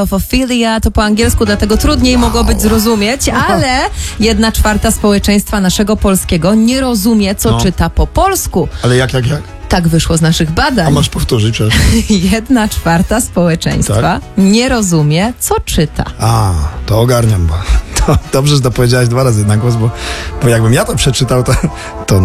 Ophilia to po angielsku, dlatego trudniej mogło być zrozumieć, ale 1/4 społeczeństwa naszego polskiego nie rozumie, co czyta po polsku. Ale jak? Tak wyszło z naszych badań. A masz powtórzyć, przepraszam. 1/4 społeczeństwa nie rozumie, co czyta. A, to ogarniam, bo to dobrze, że to powiedziałeś 2 razy na głos, bo jakbym ja to przeczytał, to